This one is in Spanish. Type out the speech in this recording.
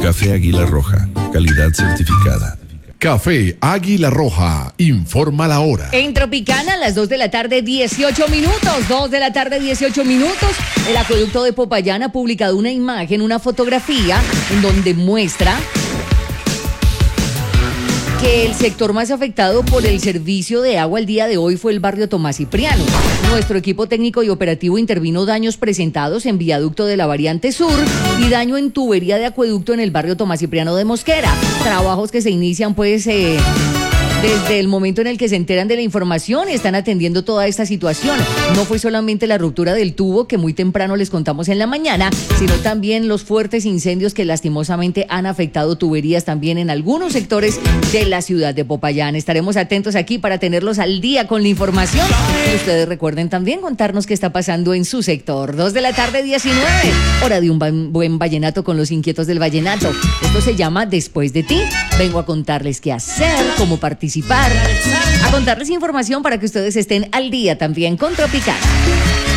Café Águila Roja, calidad certificada. Café Águila Roja, informa la hora. En Tropicana, a las 2 de la tarde, 18 minutos. 2 de la tarde, 18 minutos. El acueducto de Popayán ha publicado una imagen, una fotografía, en donde muestra que el sector más afectado por el servicio de agua el día de hoy fue el barrio Tomás Cipriano. Nuestro equipo técnico y operativo intervino daños presentados en viaducto de la variante sur y daño en tubería de acueducto en el barrio Tomás Cipriano de Mosquera. Trabajos que se inician desde el momento en el que se enteran de la información, están atendiendo toda esta situación. No fue solamente la ruptura del tubo que muy temprano les contamos en la mañana, sino también los fuertes incendios que lastimosamente han afectado tuberías también en algunos sectores de la ciudad de Popayán. Estaremos atentos aquí para tenerlos al día con la información. Y ustedes recuerden también contarnos qué está pasando en su sector. 2 de la tarde, 19. Hora de un buen vallenato con los inquietos del vallenato. Esto se llama Después de ti. Vengo a contarles qué hacer, cómo participar, a contarles información para que ustedes estén al día también con Tropicana.